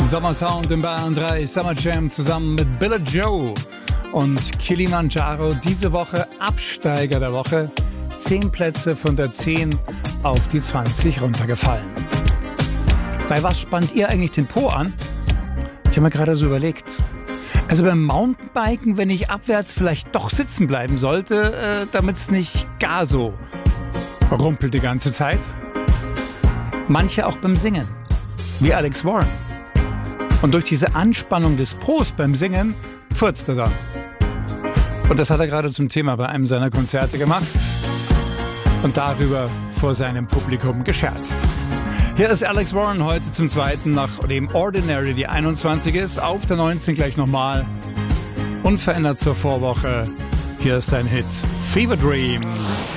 Sommersound im Bayern 3 Summer Jam zusammen mit Billie Joe und Kilimanjaro. Diese Woche Absteiger der Woche. 10 Plätze von der 10 auf die 20 runtergefallen. Bei was spannt ihr eigentlich den Po an? Ich habe mir gerade so überlegt. Also beim Mountainbiken, wenn ich abwärts vielleicht doch sitzen bleiben sollte, damit es nicht gar so rumpelt die ganze Zeit. Manche auch beim Singen, wie Alex Warren. Und durch diese Anspannung des Pos beim Singen furzt er dann. Und das hat er gerade zum Thema bei einem seiner Konzerte gemacht und darüber vor seinem Publikum gescherzt. Hier ist Alex Warren heute zum zweiten nach dem Ordinary, die 21 ist, auf der 19 gleich nochmal. Unverändert zur Vorwoche. Hier ist sein Hit Fever Dream.